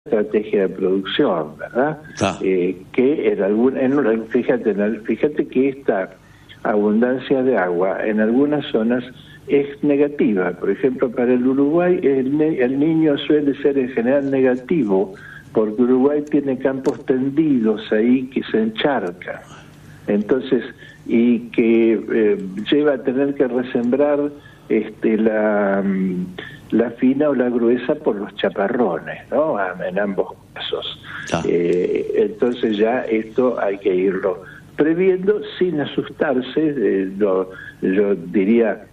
estrategia de producción, ¿verdad? Ah. Que fíjate que esta abundancia de agua en algunas zonas es negativa. Por ejemplo, para el Uruguay el niño suele ser en general negativo, porque Uruguay tiene campos tendidos ahí que se encharcan. Entonces, y que lleva a tener que resembrar la fina o la gruesa por los chaparrones, ¿no? En ambos casos. Ah. Entonces ya esto hay que irlo previendo sin asustarse. Yo diría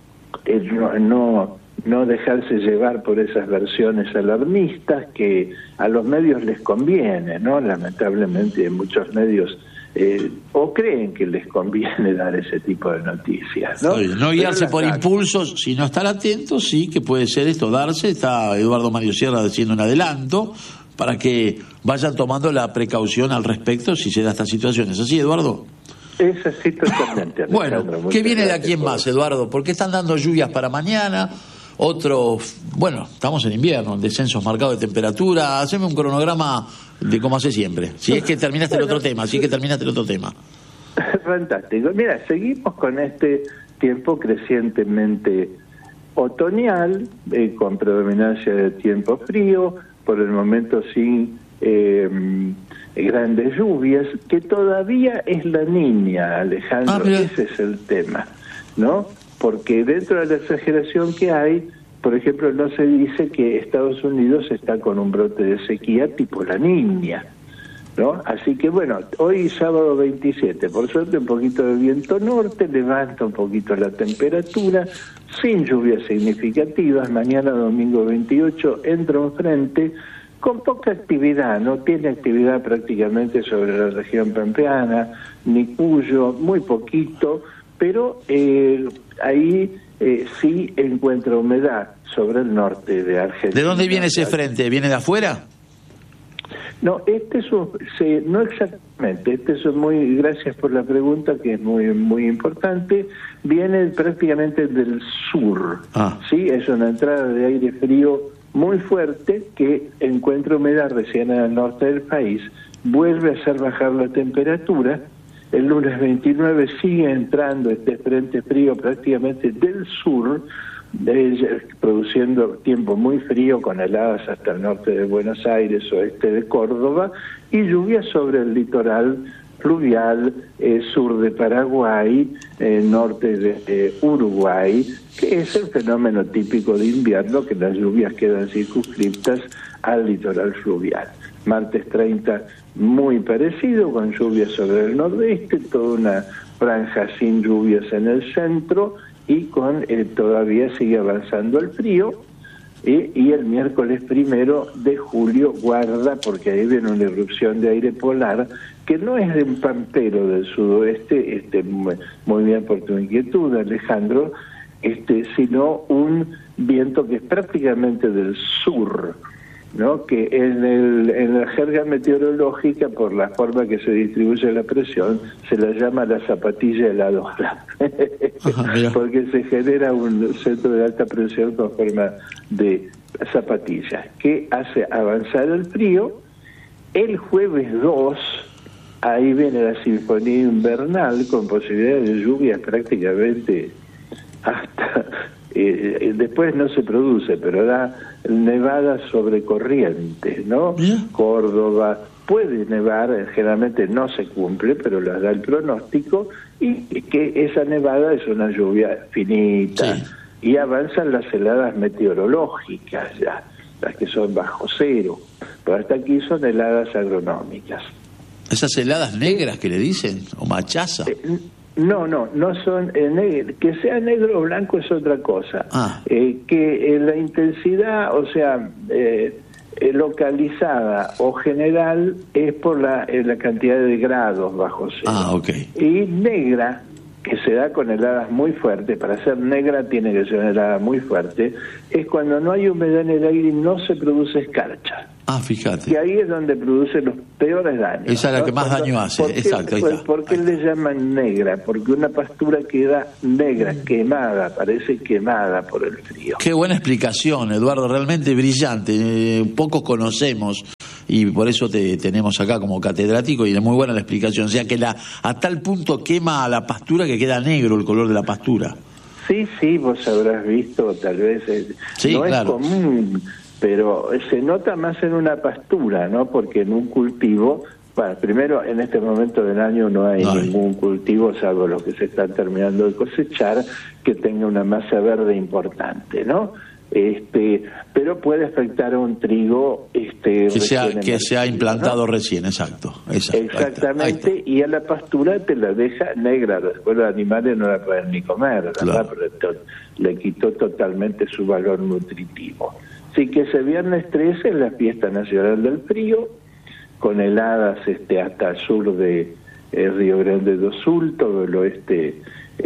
no dejarse llevar por esas versiones alarmistas que a los medios les conviene, ¿no? Lamentablemente muchos medios o creen que les conviene dar ese tipo de noticias, ¿no? No guiarse por impulsos, sino estar atentos, sí, que puede ser esto darse. Está Eduardo Mario Sierra haciendo un adelanto para que vayan tomando la precaución al respecto si se da esta situación. ¿Es así, Eduardo? Es así totalmente. Bueno, ¿qué viene de aquí en más, Eduardo? Porque están dando lluvias para mañana, estamos en invierno, descensos marcados de temperatura. Haceme un cronograma de cómo hace siempre. Si es que terminaste el otro tema, Fantástico. Mira, seguimos con este tiempo crecientemente otoñal, con predominancia de tiempo frío, por el momento sin grandes lluvias, que todavía es la Niña, Alejandro. Ese es el tema, ¿no? Porque dentro de la exageración que hay, por ejemplo, no se dice que Estados Unidos está con un brote de sequía tipo la Niña, ¿no? Así que bueno, hoy sábado 27, por suerte un poquito de viento norte, levanta un poquito la temperatura, sin lluvias significativas. Mañana domingo 28 entra un frente con poca actividad, no tiene actividad prácticamente sobre la región pampeana, ni Cuyo, muy poquito, pero ahí sí encuentra humedad sobre el norte de Argentina. ¿De dónde viene ese frente? ¿Viene de afuera? No, no exactamente. Gracias por la pregunta, que es muy muy importante. Viene prácticamente del sur. Sí, es una entrada de aire frío muy fuerte que encuentra humedad recién en el norte del país, vuelve a hacer bajar la temperatura. El lunes 29 sigue entrando este frente frío prácticamente del sur, produciendo tiempo muy frío con heladas hasta el norte de Buenos Aires, oeste de Córdoba, y lluvias sobre el litoral fluvial, sur de Paraguay, norte de Uruguay, que es el fenómeno típico de invierno, que las lluvias quedan circunscriptas al litoral fluvial. Martes 30 muy parecido, con lluvias sobre el nordeste, toda una franja sin lluvias en el centro, y con todavía sigue avanzando el frío, y el miércoles 1 de julio guarda, porque ahí viene una irrupción de aire polar, que no es de un pampero del sudoeste, muy bien por tu inquietud, Alejandro, sino un viento que es prácticamente del sur, ¿no? Que en la jerga meteorológica, por la forma que se distribuye la presión, se la llama la zapatilla heladora. Porque se genera un centro de alta presión con forma de zapatilla, que hace avanzar el frío. El jueves 2, ahí viene la sinfonía invernal, con posibilidades de lluvias prácticamente hasta... después no se produce, pero da nevadas sobre corrientes, ¿no? ¿Bien? Córdoba puede nevar, generalmente no se cumple, pero las da el pronóstico, y que esa nevada es una lluvia finita. Sí. Y avanzan las heladas meteorológicas ya, las que son bajo cero, pero hasta aquí son heladas agronómicas. ¿Esas heladas negras que le dicen? ¿O machaza? No son que sea negro o blanco es otra cosa. Que la intensidad, o sea, localizada o general, es por la cantidad de grados bajo cero. Okay. Y negra, que se da con heladas muy fuertes. Para ser negra tiene que ser una helada muy fuerte. Es cuando no hay humedad en el aire y no se produce escarcha. fíjate. Que ahí es donde produce los peores daños. Esa es la que más daño hace, exacto. Ahí está. ¿Por qué le llaman negra? Porque una pastura queda negra, quemada, parece quemada por el frío. Qué buena explicación, Eduardo, realmente brillante. Pocos conocemos y por eso te tenemos acá como catedrático, y es muy buena la explicación. O sea que a tal punto quema a la pastura que queda negro el color de la pastura. Sí, vos habrás visto, tal vez, sí, no claro. Es común, pero se nota más en una pastura, ¿no? Porque en un cultivo, bueno, primero en este momento del año no hay ningún cultivo, salvo los que se están terminando de cosechar, que tenga una masa verde importante, ¿no? Pero puede afectar a un trigo que se ha implantado, ¿no? Recién, exacto. Exactamente, ahí está. Y a la pastura te la deja negra, después los animales no la pueden ni comer, ¿verdad? Claro. Pero le quitó totalmente su valor nutritivo. Así que ese viernes 13 es la fiesta nacional del frío, con heladas hasta el sur de Río Grande do Sul, todo el oeste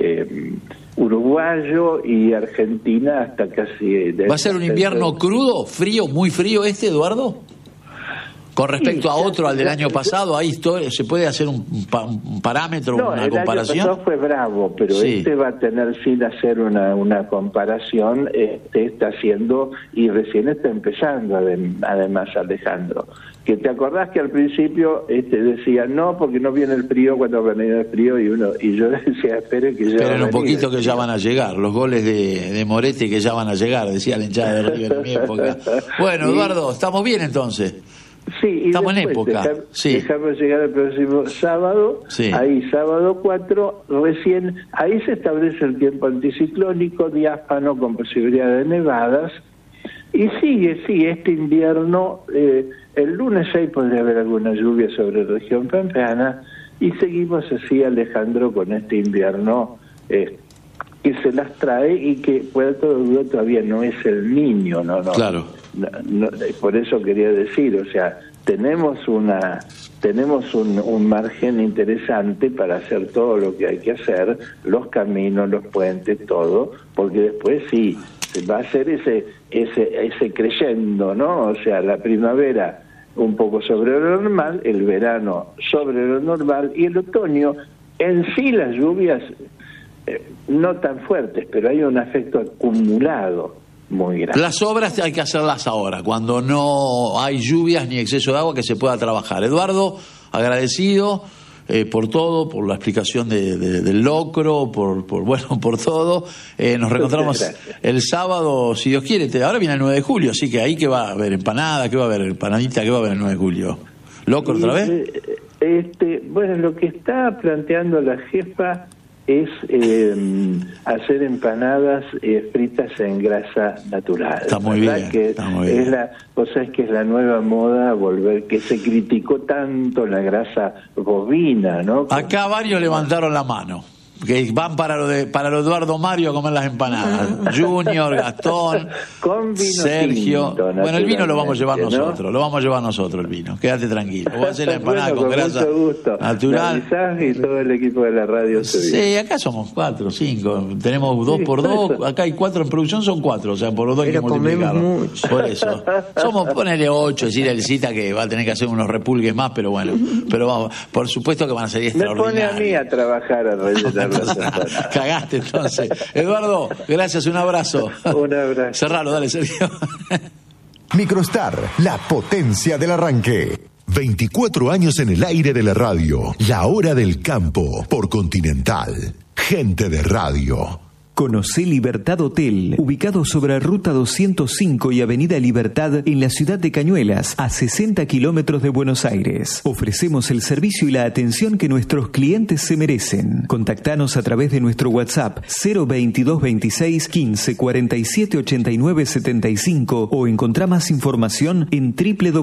uruguayo, y Argentina hasta casi... ¿Va a ser un invierno crudo, frío, muy frío Eduardo? Con respecto a otro, al del año pasado, ahí se puede hacer un parámetro, una comparación. El año pasado fue bravo, pero sí. Va a tener, sin hacer una comparación, está haciendo, y recién está empezando, además, Alejandro. Que te acordás que al principio decía no, porque no viene el frío, cuando venía el frío, y yo decía esperen un poquito que ya van a llegar los goles de Moretti, que ya van a llegar, decía la hinchada de River en mi época. Bueno, Eduardo, ¿estamos bien entonces? Sí, y estamos en época. Dejamos llegar el próximo sábado, ahí sábado 4, recién, ahí se establece el tiempo anticiclónico, diáfano, con posibilidad de nevadas, y sigue este invierno. El lunes 6 podría haber alguna lluvia sobre la región pampeana, y seguimos así, Alejandro, con este invierno que se las trae, y que todavía no es el Niño, no. Claro. No, por eso quería decir, o sea, tenemos un margen interesante para hacer todo lo que hay que hacer, los caminos, los puentes, todo, porque después sí se va a hacer ese creyendo, ¿no? O sea, la primavera un poco sobre lo normal, el verano sobre lo normal, y el otoño en sí las lluvias no tan fuertes, pero hay un efecto acumulado muy grande. Las obras hay que hacerlas ahora, cuando no hay lluvias ni exceso de agua, que se pueda trabajar. Eduardo, agradecido por todo, por la explicación del locro, por todo. Nos reencontramos el sábado, si Dios quiere. Ahora viene el 9 de julio, así que ahí que va a haber empanada, que va a haber empanadita, que va a haber el 9 de julio. ¿Locro otra vez? Bueno, lo que está planteando la jefa es hacer empanadas fritas en grasa natural. Está muy bien. Vos sabés que es la nueva moda, volver, que se criticó tanto la grasa bovina, ¿no? Acá varios levantaron la mano, que van para lo de Eduardo Mario a comer las empanadas. Junior, Gastón, con vino Sergio. Tinto, bueno, el vino lo vamos a llevar nosotros, el vino. Quédate tranquilo. Voy a hacer la empanada con grasa natural. Y todo el equipo de la radio. Sí, acá somos 4, 5. Tenemos 2 por 2. Acá hay 4 en producción, son 4. O sea, por los 2 hay que multiplicarlo. Mucho. Por eso. Ponele 8, decir el cita que va a tener que hacer unos repulgues más, pero bueno. Pero vamos, por supuesto que van a ser extraordinarios. Me pone a mí a trabajar a rellenar. Cagaste entonces. Eduardo, gracias, un abrazo. Un abrazo. Cerralo, dale, Sergio. Microstar, la potencia del arranque. 24 años en el aire de la radio. La hora del campo, por Continental. Gente de radio. Conocé Libertad Hotel, ubicado sobre Ruta 205 y Avenida Libertad en la ciudad de Cañuelas, a 60 kilómetros de Buenos Aires. Ofrecemos el servicio y la atención que nuestros clientes se merecen. Contactanos a través de nuestro WhatsApp 022 26 15 47 89 75 o encontrá más información en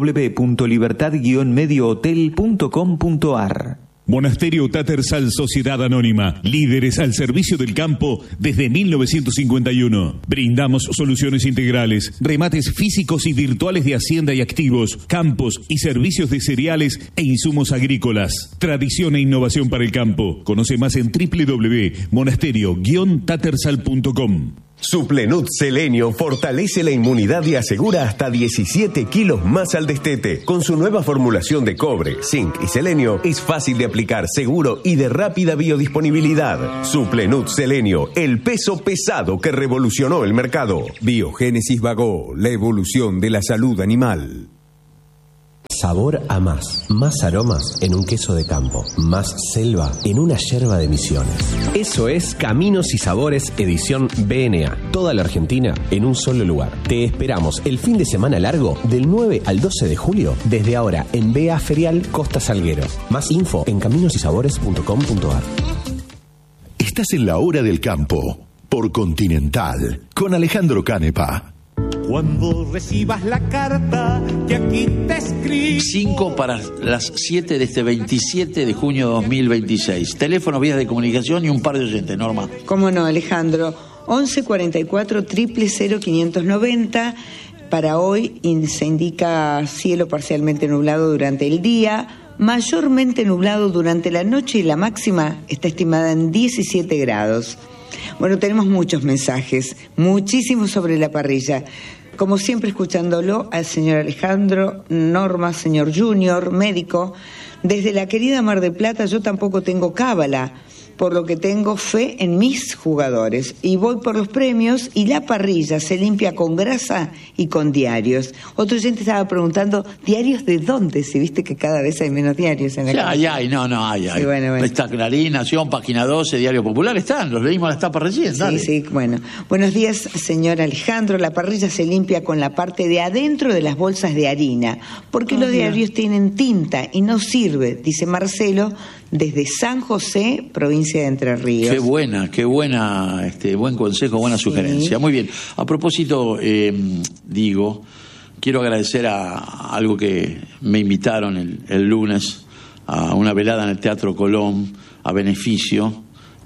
www.libertad-mediohotel.com.ar. Monasterio Tattersall Sociedad Anónima, líderes al servicio del campo desde 1951. Brindamos soluciones integrales, remates físicos y virtuales de hacienda y activos, campos y servicios de cereales e insumos agrícolas. Tradición e innovación para el campo. Conoce más en www.monasterio-tattersall.com. Suplenut Selenio fortalece la inmunidad y asegura hasta 17 kilos más al destete. Con su nueva formulación de cobre, zinc y selenio, es fácil de aplicar, seguro y de rápida biodisponibilidad. Suplenut Selenio, el peso pesado que revolucionó el mercado. Biogénesis Bagó, la evolución de la salud animal. Sabor a más. Más aromas en un queso de campo. Más selva en una yerba de Misiones. Eso es Caminos y Sabores edición BNA. Toda la Argentina en un solo lugar. Te esperamos el fin de semana largo del 9 al 12 de julio desde ahora en BA Ferial Costa Salguero. Más info en caminosysabores.com.ar. Estás en la hora del campo por Continental con Alejandro Canepa. Cuando recibas la carta que aquí te escribo. 5 para las 7 de este 27 de junio de 2026. Teléfono, vías de comunicación y un par de oyentes, Norma. ¿Cómo no, Alejandro? 11 44 000 590. Para hoy se indica cielo parcialmente nublado durante el día, mayormente nublado durante la noche y la máxima está estimada en 17 grados. Bueno, tenemos muchos mensajes, muchísimos sobre la parrilla. Como siempre, escuchándolo al señor Alejandro, Norma, señor Junior, médico. Desde la querida Mar del Plata yo tampoco tengo cábala, por lo que tengo fe en mis jugadores. Y voy por los premios y la parrilla se limpia con grasa y con diarios. Otro oyente estaba preguntando, ¿diarios de dónde? Si viste que cada vez hay menos diarios en la casa. Hay. Sí, bueno. Está Clarín, Nación, Página 12, Diario Popular, están, los leímos las tapas recién. Dale. Sí, bueno. Buenos días, señor Alejandro. La parrilla se limpia con la parte de adentro de las bolsas de harina, porque los diarios tienen tinta y no sirve, dice Marcelo, desde San José, provincia de Entre Ríos. Qué buena, buen consejo, buena sugerencia. Muy bien. A propósito, quiero agradecer a algo que me invitaron el lunes a una velada en el Teatro Colón a beneficio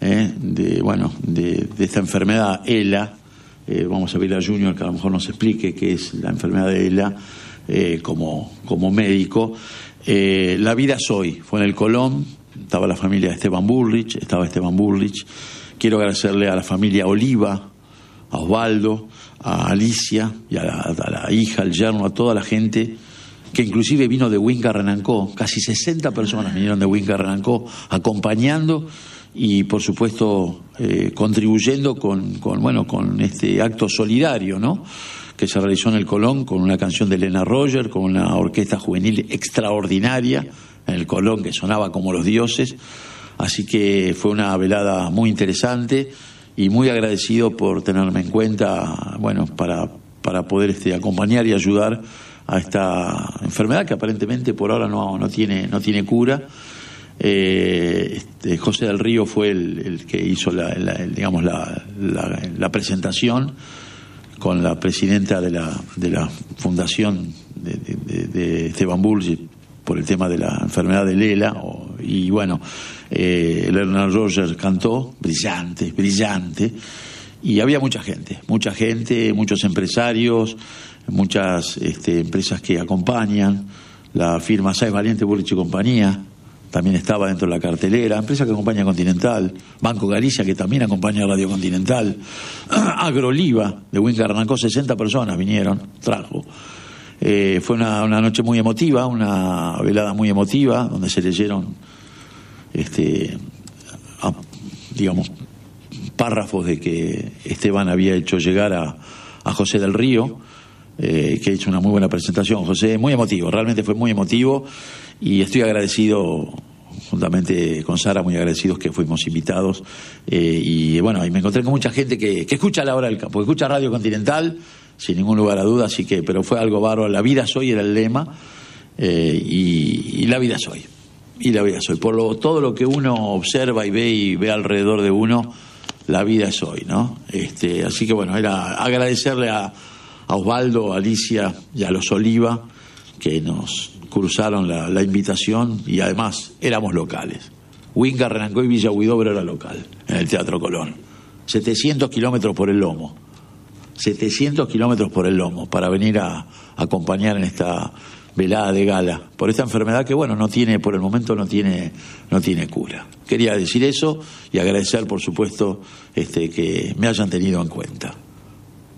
de esta enfermedad ELA. Vamos a pedirle a Junior que a lo mejor nos explique qué es la enfermedad de ELA como médico. La vida es hoy. Fue en el Colón. Estaba la familia de Esteban Bullrich. Quiero agradecerle a la familia Oliva, a Osvaldo, a Alicia y a la hija, al yerno, a toda la gente que inclusive vino de Huinca Renancó. Casi 60 personas vinieron de Huinca Renancó acompañando y por supuesto contribuyendo con este acto solidario, ¿no?, que se realizó en el Colón con una canción de Elena Roger, con una orquesta juvenil extraordinaria en el Colón que sonaba como los dioses. Así que fue una velada muy interesante y muy agradecido por tenerme en cuenta, para poder acompañar y ayudar a esta enfermedad que aparentemente por ahora no tiene cura. José del Río fue el que hizo la presentación con la presidenta de la fundación de Esteban Bullrich por el tema de la enfermedad de Lela, Elena Roger cantó, brillante, y había mucha gente, muchos empresarios, muchas empresas que acompañan, la firma Sáez Valiente Bullrich y Compañía también estaba dentro de la cartelera, empresa que acompaña a Continental, Banco Galicia que también acompaña a Radio Continental, Agroliva de Huinca Renancó, 60 personas vinieron, trajo. Fue una noche muy emotiva, una velada muy emotiva, donde se leyeron párrafos de que Esteban había hecho llegar a José del Río, que ha hecho una muy buena presentación. José, muy emotivo, realmente fue muy emotivo, y estoy agradecido, juntamente con Sara, muy agradecidos que fuimos invitados, y me encontré con mucha gente que escucha La Hora del Campo, que escucha Radio Continental, sin ningún lugar a duda, pero fue algo bárbaro. La vida es hoy era el lema, y la vida es hoy. Por todo lo que uno observa y ve alrededor de uno, la vida es hoy, ¿no? Así que era agradecerle a Osvaldo, a Alicia y a los Oliva que nos cruzaron la invitación, y además éramos locales. Huinca Renancó y Villa Huidobro era local, en el Teatro Colón. 700 kilómetros por el lomo. 700 kilómetros por el lomo para venir a acompañar en esta velada de gala por esta enfermedad que por el momento no tiene cura. Quería decir eso y agradecer, por supuesto, que me hayan tenido en cuenta.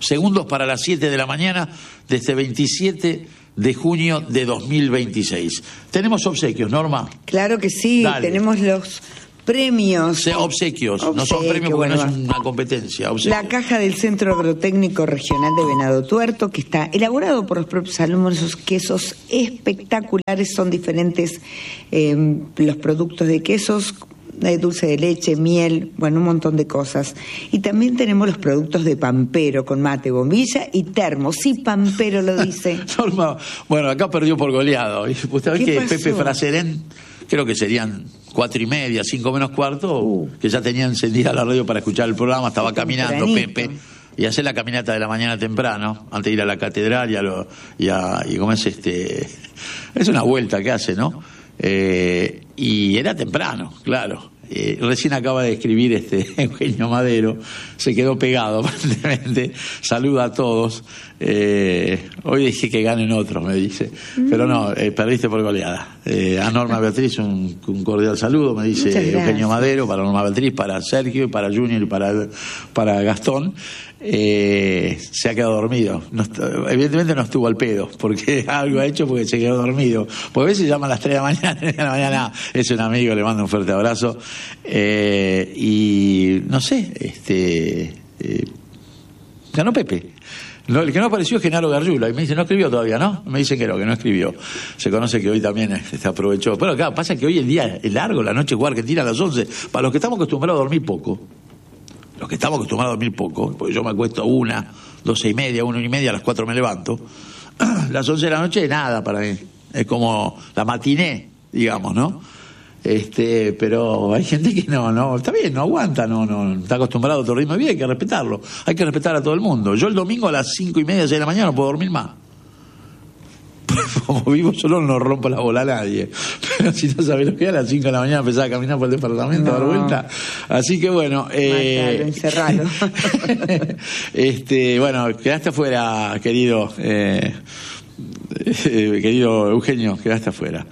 segundos para las 7 de la mañana de este 27 de junio de 2026. ¿Tenemos obsequios, Norma? Claro que sí, Dale. Tenemos los premios. Obsequios, no son premios porque no es una competencia. Obsequios. La caja del Centro Agrotécnico Regional de Venado Tuerto, que está elaborado por los propios alumnos, esos quesos espectaculares, son diferentes los productos de quesos, dulce de leche, miel, bueno, un montón de cosas. Y también tenemos los productos de Pampero, con mate, bombilla y termo. Sí, Pampero lo dice. Norma, bueno, acá perdió por goleado. Usted ve que pasó? Pepe Fraserén, creo que serían 4:30, 5 menos cuarto, que ya tenía encendida la radio para escuchar el programa, estaba caminando Pepe, y hace la caminata de la mañana temprano, antes de ir a la catedral y ¿cómo es es una vuelta que hace, ¿no? Y era temprano, claro. Recién acaba de escribir Eugenio Madero, se quedó pegado aparentemente, saluda a todos. Hoy dije que ganen otros, me dice, pero no, perdiste por goleada. A Norma Beatriz un cordial saludo, me dice Eugenio Madero, para Norma Beatriz, para Sergio, y para Junior y para Gastón. Se ha quedado dormido. Evidentemente no estuvo al pedo, porque algo ha hecho porque se quedó dormido. Porque a veces llama a las 3 de la mañana, es un amigo, le mando un fuerte abrazo. Y no sé, ganó Pepe. El que no apareció es Genaro Gargiulo, y me dice, no escribió todavía, ¿no? Me dicen que no escribió. Se conoce que hoy también se aprovechó. Pero claro, pasa que hoy el día es largo, la noche juega Argentina a las 11. Para los que estamos acostumbrados a dormir poco, porque yo me acuesto 1, 12:30, 1:30, a las 4 me levanto. Las 11 de la noche, nada para mí. Es como la matiné, digamos, ¿no? Pero hay gente que no, está bien, no aguanta, no está acostumbrado a otro ritmo de vida, hay que respetarlo. Hay que respetar a todo el mundo. Yo el domingo a las 5:30, 6 de la mañana no puedo dormir más. Como vivo solo no rompo la bola a nadie. Pero si no sabés lo que es, a las 5 de la mañana empezaba a caminar por el departamento a dar vuelta. Así que bueno. Encerralo. Bueno, quedaste afuera, querido Eugenio, quedaste afuera.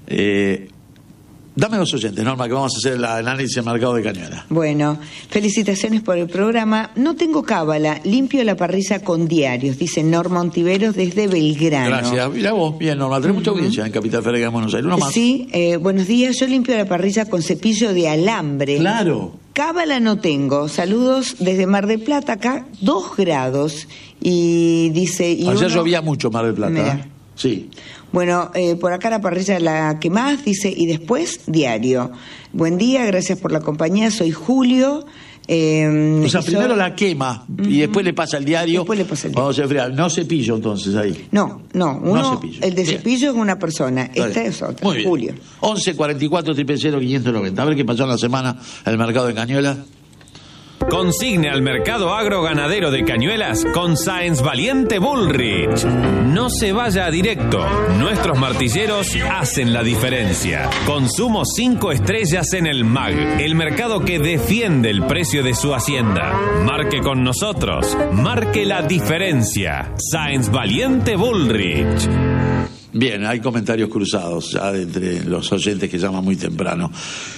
Dame los oyentes, Norma, que vamos a hacer el análisis del mercado de Cañuelas. Bueno, felicitaciones por el programa. No tengo cábala, limpio la parrilla con diarios, dice Norma Ontiveros desde Belgrano. Gracias. Mira vos, bien, Norma, tenés mucha audiencia en Capital Federal de Buenos Aires. Uno más. Sí, buenos días, yo limpio la parrilla con cepillo de alambre. Claro. Cábala no tengo. Saludos desde Mar del Plata, acá 2 grados. Y dice... Ayer llovía mucho Mar del Plata. Mirá. Sí. Bueno, por acá la parrilla la que más, dice, y después diario. Buen día, gracias por la compañía, soy Julio. O sea, primero la quema y después le pasa el diario. Después le pasa el diario. Cuando se enfría. No cepillo entonces ahí. No, cepillo. El de Bien. cepillo es una persona, esta es otra. Muy bien. Julio. 11 44 000 590. A ver qué pasó en la semana en el mercado de Cañuelas. Consigne al mercado agroganadero de Cañuelas con Sáenz Valiente Bullrich. No se vaya a directo. Nuestros martilleros hacen la diferencia. Consumo 5 estrellas en el MAG, el mercado que defiende el precio de su hacienda. Marque con nosotros. Marque la diferencia. Sáenz Valiente Bullrich. Bien, hay comentarios cruzados ya entre los oyentes que llaman muy temprano.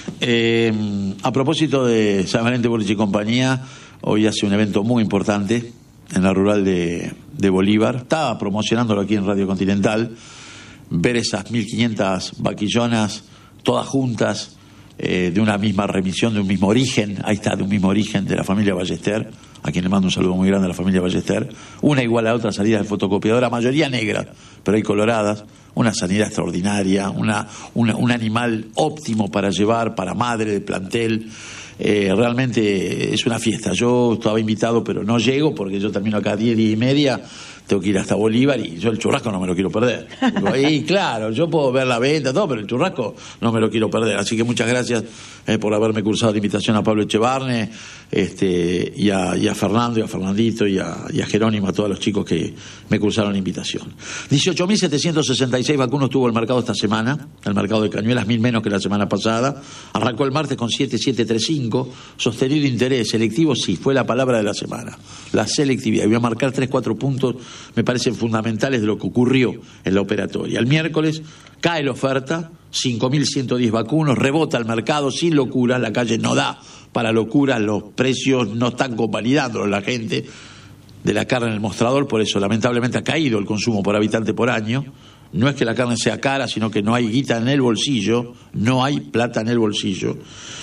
A propósito de Sáenz Valiente Bullrich y compañía, hoy hace un evento muy importante en la rural de Bolívar. Estaba promocionándolo aquí en Radio Continental. Ver esas 1.500 vaquillonas, todas juntas, de una misma remisión, de un mismo origen. Ahí está, de un mismo origen, de la familia Ballester, a quien le mando un saludo muy grande a la familia Ballester. Una igual a otra salida de fotocopiadora, mayoría negra, pero hay coloradas. Una sanidad extraordinaria, un animal óptimo para llevar, para madre de plantel. Realmente es una fiesta. Yo estaba invitado, pero no llego porque yo termino acá a 10:30. Tengo que ir hasta Bolívar y yo el churrasco no me lo quiero perder. Ahí, claro, yo puedo ver la venta, todo, pero el churrasco no me lo quiero perder. Así que muchas gracias por haberme cursado la invitación a Pablo Echevarne, y a Fernando, y a Fernandito, y a Jerónimo, a todos los chicos que me cursaron la invitación. 18.766 vacunos tuvo el mercado esta semana, el mercado de Cañuelas, 1.000 menos que la semana pasada. Arrancó el martes con 7.735, sostenido interés, selectivo, sí, fue la palabra de la semana, la selectividad. Y voy a marcar 3-4 puntos, me parecen fundamentales de lo que ocurrió en la operatoria. El miércoles cae la oferta, 5.110 vacunos, rebota el mercado sin locuras, la calle no da para locuras, los precios no están convalidándolo la gente. de la carne en el mostrador, por eso lamentablemente ha caído el consumo por habitante por año. No es que la carne sea cara, sino que no hay guita en el bolsillo, no hay plata en el bolsillo.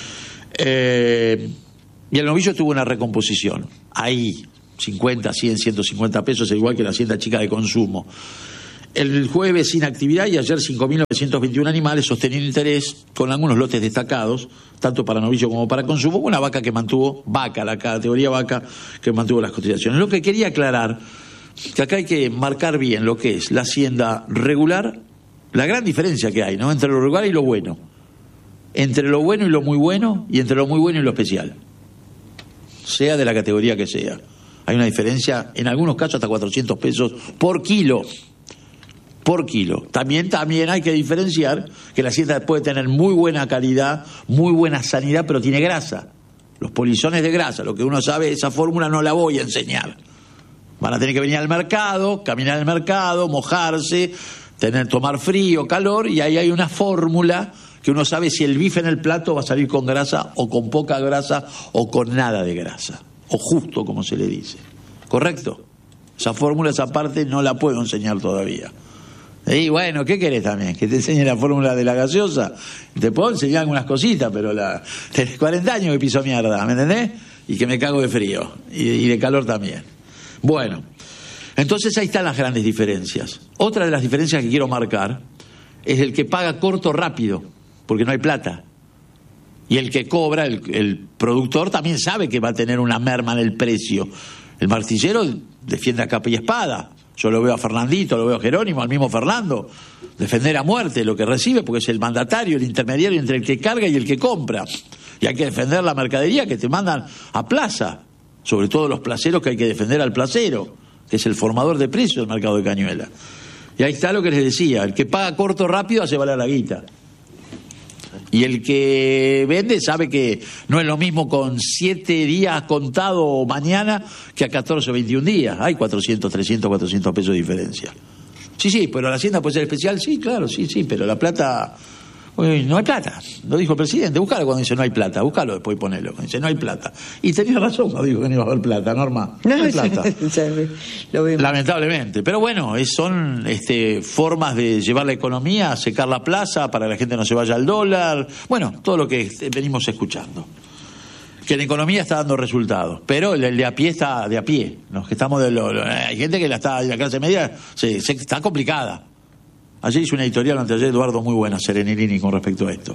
Y el novillo tuvo una recomposición, ahí, 50, 100, 150 pesos, igual que la hacienda chica de consumo. El jueves sin actividad y ayer 5.921 animales sosteniendo interés con algunos lotes destacados, tanto para novillo como para consumo, una vaca que mantuvo, la categoría vaca que mantuvo las cotizaciones. Lo que quería aclarar, que acá hay que marcar bien lo que es la hacienda regular, la gran diferencia que hay, ¿no?, entre lo regular y lo bueno, entre lo bueno y lo muy bueno, y entre lo muy bueno y lo especial, sea de la categoría que sea. Hay una diferencia, en algunos casos hasta 400 pesos por kilo. Por kilo. También hay que diferenciar que la hacienda puede tener muy buena calidad, muy buena sanidad, pero tiene grasa. Los polizones de grasa, lo que uno sabe, esa fórmula no la voy a enseñar. Van a tener que venir al mercado, caminar al mercado, mojarse, tomar frío, calor, y ahí hay una fórmula que uno sabe si el bife en el plato va a salir con grasa o con poca grasa o con nada de grasa, o justo, como se le dice. ¿Correcto? Esa fórmula, esa parte no la puedo enseñar todavía. Y bueno, ¿qué querés también? ¿Que te enseñe la fórmula de la gaseosa? Te puedo enseñar algunas cositas, pero tenés 40 años que piso mierda, ¿me entendés? Y que me cago de frío, y de calor también. Bueno, entonces ahí están las grandes diferencias. Otra de las diferencias que quiero marcar es el que paga corto rápido, porque no hay plata. Y el que cobra, el productor, también sabe que va a tener una merma en el precio. El martillero defiende a capa y espada. Yo lo veo a Fernandito, lo veo a Jerónimo, al mismo Fernando, defender a muerte lo que recibe, porque es el mandatario, el intermediario entre el que carga y el que compra. Y hay que defender la mercadería que te mandan a plaza, sobre todo los placeros, que hay que defender al placero, que es el formador de precios del mercado de Cañuelas. Y ahí está lo que les decía, el que paga corto rápido hace valer la guita. Y el que vende sabe que no es lo mismo con 7 días contado mañana que a 14 o 21 días. Hay 400, 300, 400 pesos de diferencia. Sí, pero la hacienda puede ser especial. Sí, claro, sí, pero la plata... no hay plata, lo dijo el presidente. Búscalo cuando dice no hay plata, búscalo después y ponelo. Cuando dice no hay plata. Y tenía razón cuando dijo que no iba a haber plata, Norma. No hay plata. Lo vemos. Lamentablemente. Pero bueno, son formas de llevar la economía, secar la plaza para que la gente no se vaya al dólar. Bueno, todo lo que venimos escuchando. Que la economía está dando resultados, pero el de a pie está de a pie. Los que estamos hay gente que la clase media está complicada. Ayer hizo una editorial, anteayer, Eduardo, muy buena, Serenilini, con respecto a esto.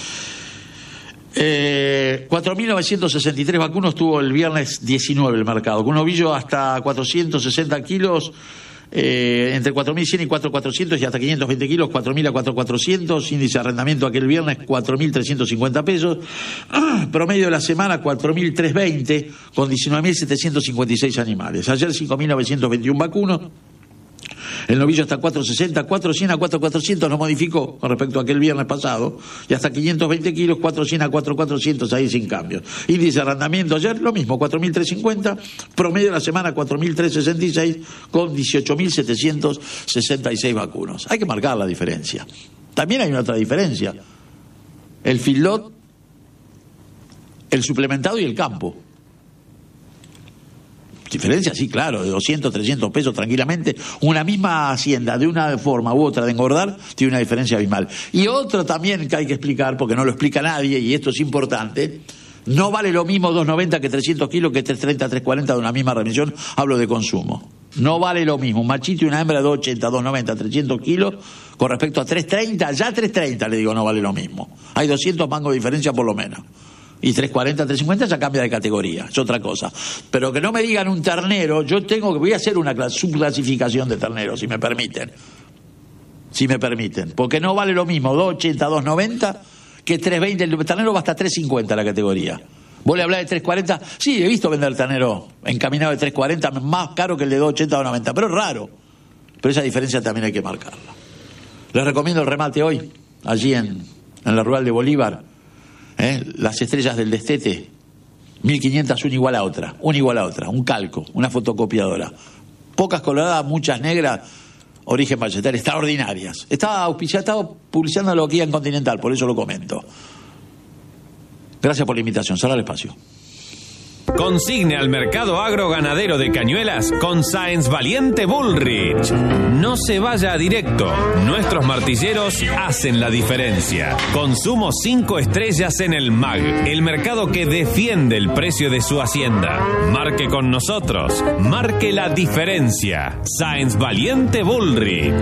4.963 vacunos tuvo el viernes 19 el mercado, con un novillo hasta 460 kilos, entre 4.100 y 4.400 y hasta 520 kilos, 4.000 a 4.400, índice de arrendamiento aquel viernes 4.350 pesos, promedio de la semana 4.320, con 19.756 animales. Ayer 5.921 vacunos. El novillo hasta 460, 400 a 4.400 no modificó con respecto a aquel viernes pasado, y hasta 520 kilos, 400 a 4.400 ahí sin cambio. Índice de arrendamiento ayer, lo mismo, 4.350, promedio de la semana 4.366, con 18.766 vacunos. Hay que marcar la diferencia. También hay una otra diferencia. El feedlot, el suplementado y el campo. Diferencia, sí, claro, de 200, 300 pesos tranquilamente. Una misma hacienda, de una forma u otra de engordar, tiene una diferencia abismal. Y otro también que hay que explicar, porque no lo explica nadie, y esto es importante, no vale lo mismo 290 que 300 kilos, que 330, 340 de una misma remisión, hablo de consumo. No vale lo mismo un machito y una hembra de 280, 290, 300 kilos, con respecto a 330, ya 330 le digo no vale lo mismo. Hay 200 mangos de diferencia por lo menos. Y 340, 350 ya cambia de categoría, es otra cosa. Pero que no me digan un ternero, voy a hacer una subclasificación de terneros, si me permiten. Si me permiten. Porque no vale lo mismo 280, 290 que 320. El ternero va hasta 350 la categoría. ¿Vos le hablás de 340? Sí, he visto vender ternero encaminado de 340 más caro que el de 280, 290, pero es raro. Pero esa diferencia también hay que marcarla. Les recomiendo el remate hoy, allí en la rural de Bolívar. Las estrellas del destete, 1500 una igual a otra, un calco, una fotocopiadora, pocas coloradas, muchas negras, origen Ballester, extraordinarias. Estaba publicitándolo aquí en Continental, por eso lo comento. Gracias por la invitación, cerrar el espacio. Consigne al mercado agroganadero de Cañuelas con Sáenz Valiente Bullrich. No se vaya a directo. Nuestros martilleros hacen la diferencia. Consumo 5 estrellas en el MAG, el mercado que defiende el precio de su hacienda. Marque con nosotros. Marque la diferencia. Sáenz Valiente Bullrich.